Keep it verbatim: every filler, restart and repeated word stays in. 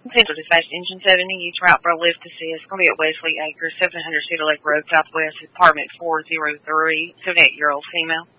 Central Dispatch Engine seventy, each route for a lift assist. Going to be at Wesley Acres, seven hundred Cedar Lake Road, Southwest, apartment four oh three, seventy-eight-year-old female.